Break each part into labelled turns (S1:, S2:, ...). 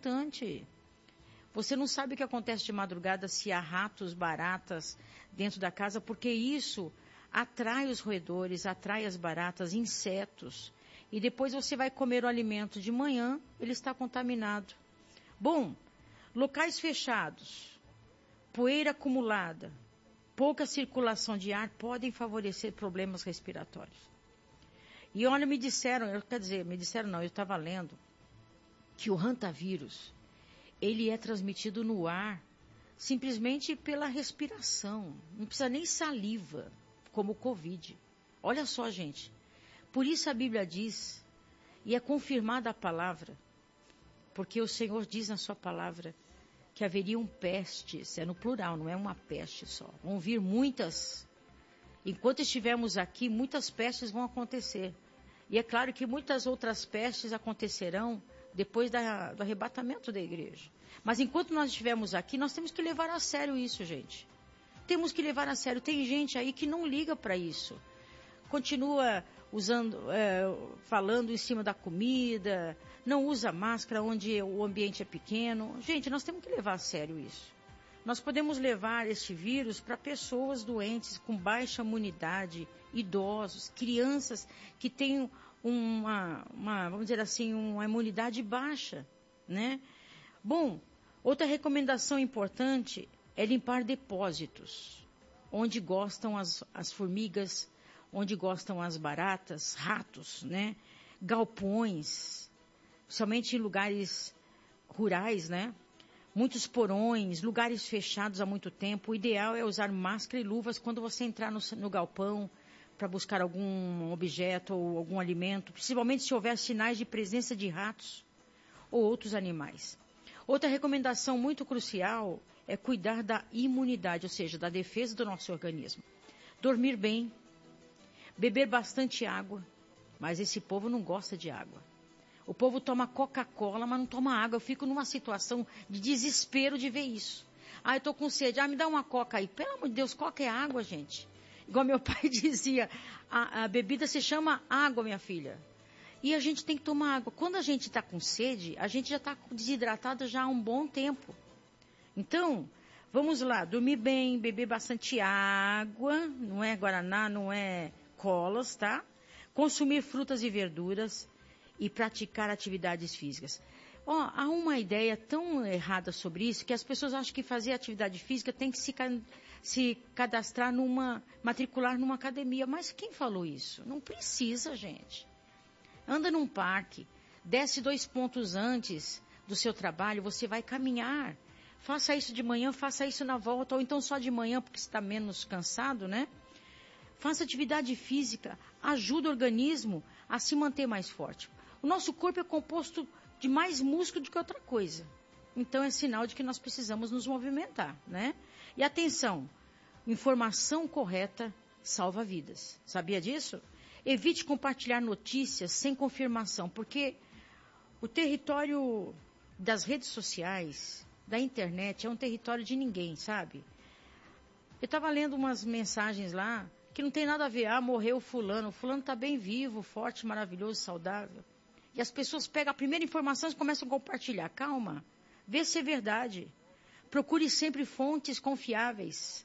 S1: importante. Você não sabe o que acontece de madrugada se há ratos, baratas dentro da casa, porque isso atrai os roedores, atrai as baratas, insetos. E depois você vai comer o alimento de manhã, ele está contaminado. Bom, locais fechados, poeira acumulada, pouca circulação de ar podem favorecer problemas respiratórios. E olha, me disseram não, eu estava lendo, que o hantavírus, ele é transmitido no ar, simplesmente pela respiração. Não precisa nem saliva, como o Covid. Olha só, gente. Por isso a Bíblia diz, e é confirmada a palavra, porque o Senhor diz na sua palavra, que haveriam pestes, é no plural, não é uma peste só. Vão vir muitas. Enquanto estivermos aqui, muitas pestes vão acontecer. E é claro que muitas outras pestes acontecerão depois do arrebatamento da igreja. Mas enquanto nós estivermos aqui, nós temos que levar a sério isso, gente. Temos que levar a sério. Tem gente aí que não liga para isso. Continua falando em cima da comida, não usa máscara onde o ambiente é pequeno. Gente, nós temos que levar a sério isso. Nós podemos levar este vírus para pessoas doentes, com baixa imunidade, idosos, crianças que têm vamos dizer assim, uma imunidade baixa, né? Bom, outra recomendação importante é limpar depósitos, onde gostam as formigas, onde gostam as baratas, ratos, né? Galpões, principalmente em lugares rurais, né? Muitos porões, lugares fechados há muito tempo. O ideal é usar máscara e luvas quando você entrar no galpão para buscar algum objeto ou algum alimento, principalmente se houver sinais de presença de ratos ou outros animais. Outra recomendação muito crucial é cuidar da imunidade, ou seja, da defesa do nosso organismo. Dormir bem, beber bastante água, mas esse povo não gosta de água. O povo toma Coca-Cola, mas não toma água. Eu fico numa situação de desespero de ver isso. Eu estou com sede. Me dá uma Coca aí. Pelo amor de Deus, Coca é água, gente. Igual meu pai dizia, a bebida se chama água, minha filha. E a gente tem que tomar água. Quando a gente está com sede, a gente já está desidratado já há um bom tempo. Então, vamos lá. Dormir bem, beber bastante água. Não é guaraná, não é colas, tá? Consumir frutas e verduras. E praticar atividades físicas. Há uma ideia tão errada sobre isso, que as pessoas acham que fazer atividade física tem que se cadastrar matricular numa academia. Mas quem falou isso? Não precisa, gente. Anda num parque, desce 2 pontos antes do seu trabalho, você vai caminhar. Faça isso de manhã, faça isso na volta, ou então só de manhã, porque você está menos cansado, né? Faça atividade física, ajuda o organismo a se manter mais forte. O nosso corpo é composto de mais músculo do que outra coisa. Então é sinal de que nós precisamos nos movimentar, né? E atenção, informação correta salva vidas. Sabia disso? Evite compartilhar notícias sem confirmação, porque o território das redes sociais, da internet, é um território de ninguém, sabe? Eu estava lendo umas mensagens lá que não tem nada a ver. Morreu o fulano está bem vivo, forte, maravilhoso, saudável. E as pessoas pegam a primeira informação e começam a compartilhar. Calma, vê se é verdade. Procure sempre fontes confiáveis.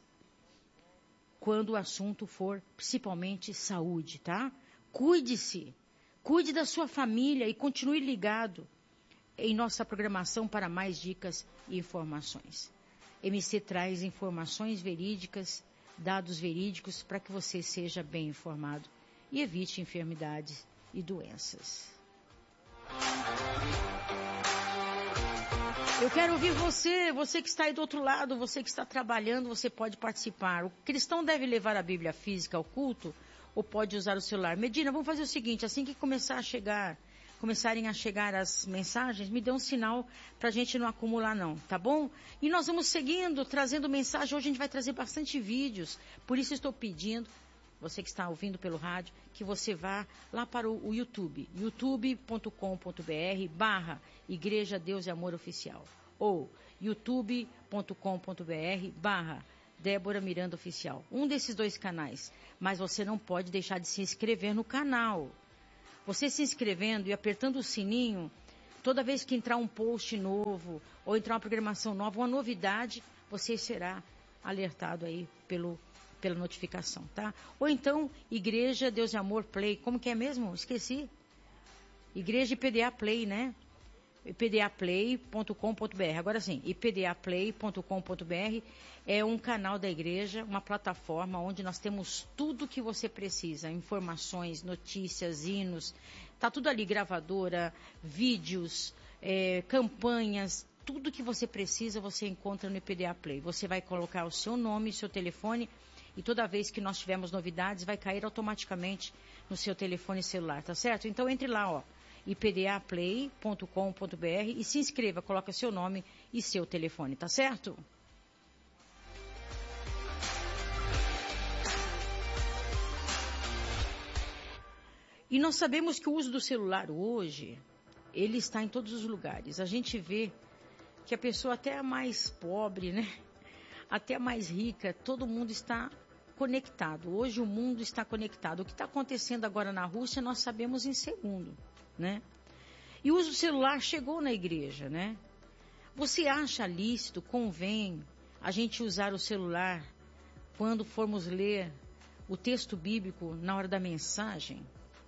S1: Quando o assunto for principalmente saúde, tá? Cuide-se, cuide da sua família e continue ligado em nossa programação para mais dicas e informações. MC traz informações verídicas, dados verídicos para que você seja bem informado e evite enfermidades e doenças. Eu quero ouvir você que está aí do outro lado, você que está trabalhando, você pode participar. O cristão deve levar a Bíblia física ao culto ou pode usar o celular? Medina, vamos fazer o seguinte, assim que começarem a chegar as mensagens, me dê um sinal para a gente não acumular não, tá bom? E nós vamos seguindo, trazendo mensagem. Hoje a gente vai trazer bastante vídeos, por isso estou pedindo, você que está ouvindo pelo rádio, que você vá lá para o YouTube, youtube.com.br/Igreja Deus e Amor Oficial, ou youtube.com.br/Débora Miranda Oficial, um desses 2 canais, mas você não pode deixar de se inscrever no canal. Você se inscrevendo e apertando o sininho, Toda vez que entrar um post novo, ou entrar uma programação nova, uma novidade, você será alertado aí pela notificação, tá? Ou então, Igreja Deus e Amor Play, como que é mesmo? Esqueci. Igreja IPDA Play, né? ipdaplay.com.br. Agora sim, ipdaplay.com.br é um canal da igreja, uma plataforma onde nós temos tudo o que você precisa, informações, notícias, hinos, tá tudo ali, gravadora, vídeos, campanhas, tudo que você precisa você encontra no IPDA Play. Você vai colocar o seu nome, seu telefone, e toda vez que nós tivermos novidades, vai cair automaticamente no seu telefone celular, tá certo? Então entre lá, ó, ipdaplay.com.br e se inscreva, coloca seu nome e seu telefone, tá certo? E nós sabemos que o uso do celular hoje, ele está em todos os lugares. A gente vê que a pessoa até a mais pobre, né? Até a mais rica, todo mundo está conectado. Hoje o mundo está conectado. O que está acontecendo agora na Rússia, nós sabemos em segundo, né? E o uso do celular chegou na igreja, né? Você acha lícito, convém a gente usar o celular quando formos ler o texto bíblico na hora da mensagem?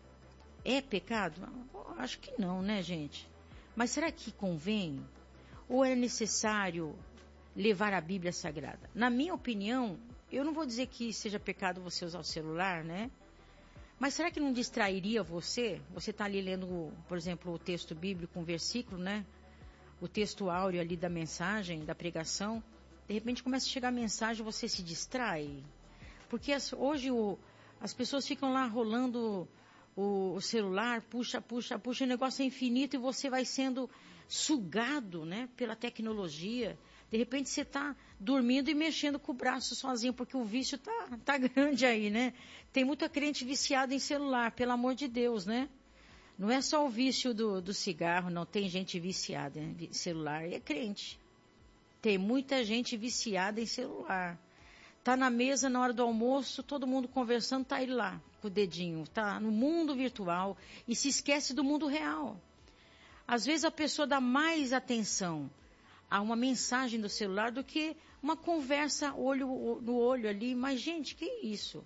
S1: É pecado? Acho que não, né, gente? Mas será que convém? Ou é necessário levar a Bíblia Sagrada? Na minha opinião, eu não vou dizer que seja pecado você usar o celular, né? Mas será que não distrairia você? Você está ali lendo, por exemplo, o texto bíblico, um versículo, né? O texto áureo ali da mensagem, da pregação. De repente começa a chegar a mensagem e você se distrai. Porque hoje as pessoas ficam lá rolando o celular, puxa, o negócio é infinito e você vai sendo sugado, né, pela tecnologia. De repente você está dormindo e mexendo com o braço sozinho, porque o vício tá grande aí, né? Tem muita crente viciada em celular, pelo amor de Deus, né? Não é só o vício do cigarro, não. Tem gente viciada em celular e é crente. Tem muita gente viciada em celular. Tá na mesa na hora do almoço, todo mundo conversando, tá ele lá, com o dedinho. Tá no mundo virtual e se esquece do mundo real. Às vezes a pessoa dá mais atenção a uma mensagem do celular do que uma conversa olho no olho ali. Mas, gente, que isso?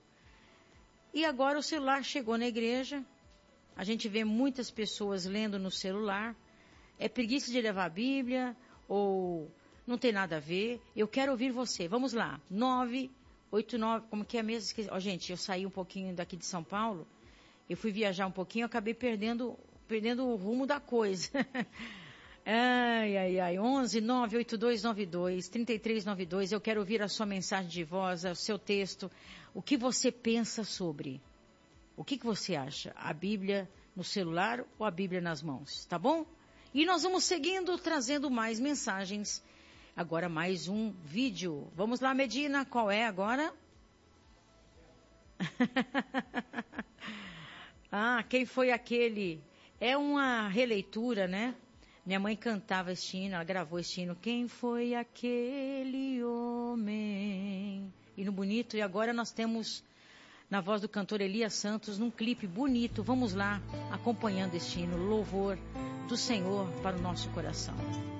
S1: E agora o celular chegou na igreja, a gente vê muitas pessoas lendo no celular, é preguiça de levar a Bíblia, ou não tem nada a ver. Eu quero ouvir você. Vamos lá, 989, como que é mesmo? Gente, eu saí um pouquinho daqui de São Paulo, eu fui viajar um pouquinho, acabei perdendo o rumo da coisa. Ai, 11 98292 3392. Eu quero ouvir a sua mensagem de voz, o seu texto. O que você pensa sobre? O que você acha? A Bíblia no celular ou a Bíblia nas mãos? Tá bom? E nós vamos seguindo, trazendo mais mensagens. Agora mais um vídeo. Vamos lá, Medina. Qual é agora? Quem foi aquele? É uma releitura, né? Minha mãe cantava este hino, ela gravou este hino. Quem foi aquele homem? Hino bonito. E agora nós temos, na voz do cantor Elias Santos, num clipe bonito. Vamos lá, acompanhando este hino, louvor do Senhor para o nosso coração.